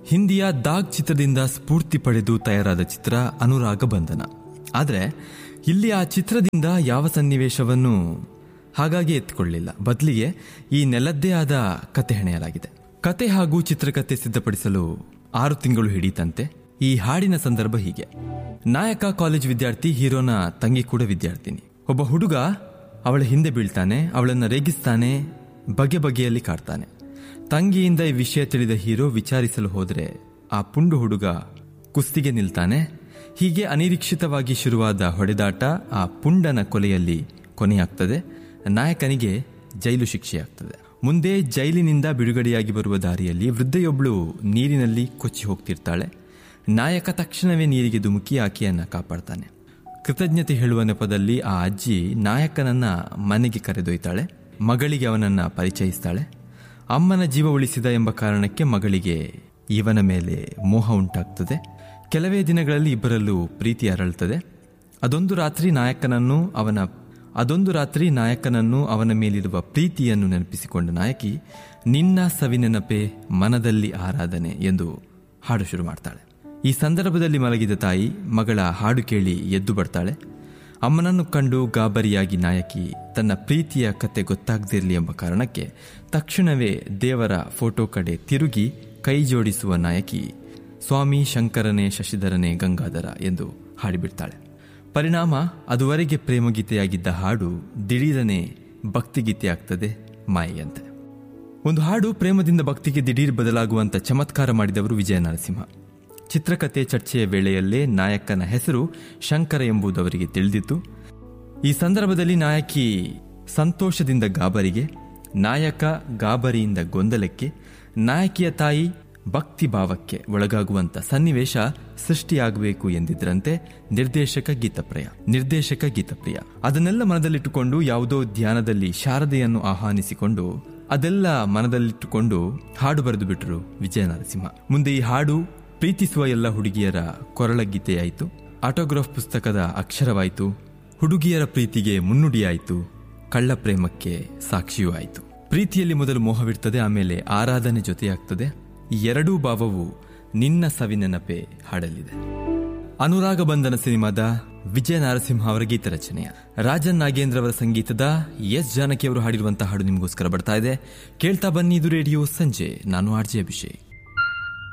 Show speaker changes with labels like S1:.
S1: ಹಿಂದಿಯ ದಾಗ್ ಚಿತ್ರದಿಂದ ಸ್ಫೂರ್ತಿ ಪಡೆದು ತಯಾರಾದ ಚಿತ್ರ ಅನುರಾಗ ಬಂಧನ. ಆದರೆ ಇಲ್ಲಿ ಆ ಚಿತ್ರದಿಂದ ಯಾವ ಸನ್ನಿವೇಶವನ್ನು ಹಾಗಾಗಿ ಎತ್ತಿಕೊಳ್ಳಲಿಲ್ಲ. ಬದಲಿಗೆ ಈ ನೆಲದ್ದೇ ಆದ ಕತೆ ಹೆಣೆಯಲಾಗಿದೆ. ಕತೆ ಹಾಗೂ ಚಿತ್ರಕಥೆ ಸಿದ್ಧಪಡಿಸಲು 6 ತಿಂಗಳು ಹಿಡಿತಂತೆ. ಈ ಹಾಡಿನ ಸಂದರ್ಭ ಹೀಗೆ: ನಾಯಕ ಕಾಲೇಜ್ ವಿದ್ಯಾರ್ಥಿ, ಹೀರೋನ ತಂಗಿ ಕೂಡ ವಿದ್ಯಾರ್ಥಿನಿ. ಒಬ್ಬ ಹುಡುಗ ಅವಳ ಹಿಂದೆ ಬೀಳ್ತಾನೆ, ಅವಳನ್ನು ರೇಗಿಸ್ತಾನೆ, ಬಗೆ ಬಗೆಯಲ್ಲಿ ಕಾಡ್ತಾನೆ. ತಂಗಿಯಿಂದ ಈ ವಿಷಯ ತಿಳಿದ ಹೀರೋ ವಿಚಾರಿಸಲು ಹೋದರೆ ಆ ಪುಂಡು ಹುಡುಗ ಕುಸ್ತಿಗೆ ನಿಲ್ತಾನೆ. ಹೀಗೆ ಅನಿರೀಕ್ಷಿತವಾಗಿ ಶುರುವಾದ ಹೊಡೆದಾಟ ಆ ಪುಂಡನ ಕೊಲೆಯಲ್ಲಿ ಕೊನೆಯಾಗ್ತದೆ. ನಾಯಕನಿಗೆ ಜೈಲು ಶಿಕ್ಷೆಯಾಗ್ತದೆ. ಮುಂದೆ ಜೈಲಿನಿಂದ ಬಿಡುಗಡೆಯಾಗಿ ಬರುವ ದಾರಿಯಲ್ಲಿ ವೃದ್ಧೆಯೊಬ್ಬಳು ನೀರಿನಲ್ಲಿ ಕೊಚ್ಚಿ ಹೋಗ್ತಿರ್ತಾಳೆ. ನಾಯಕ ತಕ್ಷಣವೇ ನೀರಿಗೆ ಧುಮುಕಿ ಆಕೆಯನ್ನು ಕಾಪಾಡ್ತಾನೆ. ಕೃತಜ್ಞತೆ ಹೇಳುವ ನೆಪದಲ್ಲಿ ಆ ಅಜ್ಜಿ ನಾಯಕನನ್ನ ಮನೆಗೆ ಕರೆದೊಯ್ತಾಳೆ. ಮಗಳಿಗೆ ಅವನನ್ನ ಪರಿಚಯಿಸ್ತಾಳೆ. ಅಮ್ಮನ ಜೀವ ಉಳಿಸಿದ ಎಂಬ ಕಾರಣಕ್ಕೆ ಮಗಳಿಗೆ ಇವನ ಮೇಲೆ ಮೋಹ ಉಂಟಾಗ್ತದೆ. ಕೆಲವೇ ದಿನಗಳಲ್ಲಿ ಇಬ್ಬರಲ್ಲೂ ಪ್ರೀತಿ ಅರಳುತ್ತದೆ. ಅದೊಂದು ರಾತ್ರಿ ನಾಯಕನನ್ನು ಅವನ ಮೇಲಿರುವ ಪ್ರೀತಿಯನ್ನು ನೆನಪಿಸಿಕೊಂಡ ನಾಯಕಿ ನಿನ್ನ ಸವಿನೆನಪೆ ಮನದಲ್ಲಿ ಆರಾಧನೆ ಎಂದು ಹಾಡು ಶುರು ಮಾಡ್ತಾಳೆ. ಈ ಸಂದರ್ಭದಲ್ಲಿ ಮಲಗಿದ ತಾಯಿ ಮಗಳ ಹಾಡು ಕೇಳಿ ಎದ್ದು ಬರ್ತಾಳೆ. ಅಮ್ಮನನ್ನು ಕಂಡು ಗಾಬರಿಯಾಗಿ ನಾಯಕಿ ತನ್ನ ಪ್ರೀತಿಯ ಕತೆ ಗೊತ್ತಾಗದಿರಲಿ ಎಂಬ ಕಾರಣಕ್ಕೆ ತಕ್ಷಣವೇ ದೇವರ ಫೋಟೋ ಕಡೆ ತಿರುಗಿ ಕೈ ಜೋಡಿಸುವ ನಾಯಕಿ ಸ್ವಾಮಿ ಶಂಕರನೇ ಶಶಿಧರನೇ ಗಂಗಾಧರ ಎಂದು ಹಾಡಿಬಿಡ್ತಾಳೆ. ಪರಿಣಾಮ ಅದುವರೆಗೆ ಪ್ರೇಮಗೀತೆಯಾಗಿದ್ದ ಹಾಡು ದಿಢೀರನೆ ಭಕ್ತಿಗೀತೆ ಆಗ್ತದೆ, ಮಾಯೆಯಂತೆ. ಒಂದು ಹಾಡು ಪ್ರೇಮದಿಂದ ಭಕ್ತಿಗೆ ದಿಢೀರ್ ಬದಲಾಗುವಂತ ಚಮತ್ಕಾರ ಮಾಡಿದವರು ವಿಜಯ ನರಸಿಂಹ. ಚಿತ್ರಕಥೆ ಚರ್ಚೆಯ ವೇಳೆಯಲ್ಲೇ ನಾಯಕನ ಹೆಸರು ಶಂಕರ ಎಂಬುದು ಅವರಿಗೆ ತಿಳಿದಿತ್ತು. ಈ ಸಂದರ್ಭದಲ್ಲಿ ನಾಯಕಿ ಸಂತೋಷದಿಂದ ಗಾಬರಿಗೆ, ನಾಯಕ ಗಾಬರಿಯಿಂದ ಗೊಂದಲಕ್ಕೆ, ನಾಯಕಿಯ ತಾಯಿ ಭಕ್ತಿ ಭಾವಕ್ಕೆ ಒಳಗಾಗುವಂತ ಸನ್ನಿವೇಶ ಸೃಷ್ಟಿಯಾಗಬೇಕು ಎಂದಿದ್ರಂತೆ ನಿರ್ದೇಶಕ ಗೀತಪ್ರಿಯ. ಅದನ್ನೆಲ್ಲ ಮನದಲ್ಲಿಟ್ಟುಕೊಂಡು ಯಾವುದೋ ಧ್ಯಾನದಲ್ಲಿ ಶಾರದೆಯನ್ನು ಆಹ್ವಾನಿಸಿಕೊಂಡು ಅದೆಲ್ಲ ಮನದಲ್ಲಿಟ್ಟುಕೊಂಡು ಹಾಡು ಬರೆದು ಬಿಟ್ಟರು ವಿಜಯ ನರಸಿಂಹ. ಮುಂದೆ ಈ ಹಾಡು ಪ್ರೀತಿಸುವ ಎಲ್ಲ ಹುಡುಗಿಯರ ಕೊರಳ ಗೀತೆಯಾಯಿತು, ಆಟೋಗ್ರಾಫ್ ಪುಸ್ತಕದ ಅಕ್ಷರವಾಯಿತು, ಹುಡುಗಿಯರ ಪ್ರೀತಿಗೆ ಮುನ್ನುಡಿಯಾಯಿತು, ಕಳ್ಳ ಪ್ರೇಮಕ್ಕೆ ಸಾಕ್ಷಿಯೂ ಆಯಿತು. ಪ್ರೀತಿಯಲ್ಲಿ ಮೊದಲು ಮೋಹವಿರ್ತದೆ, ಆಮೇಲೆ ಆರಾಧನೆ ಜೊತೆಯಾಗ್ತದೆ. ಈ ಎರಡೂ ಭಾವವು ನಿನ್ನ ಸವಿನೆನಪೆ ಹಾಡಲಿದೆ. ಅನುರಾಗ ಬಂಧನ ಸಿನಿಮಾದ ವಿಜಯ ನರಸಿಂಹ ಅವರ ಗೀತ ರಚನೆಯ ರಾಜನ್ ನಾಗೇಂದ್ರ ಅವರ ಸಂಗೀತದ ಎಸ್ ಜಾನಕಿ ಅವರು ಹಾಡಿರುವಂತಹ ಹಾಡು ನಿಮಗೋಸ್ಕರ ಬರ್ತಾ ಇದೆ. ಕೇಳ್ತಾ ಬನ್ನಿ, ಇದು ರೇಡಿಯೋ ಸಂಜೆ. ನಾನು ಆರ್ಜೆ ಅಭಿಷೇಕ್.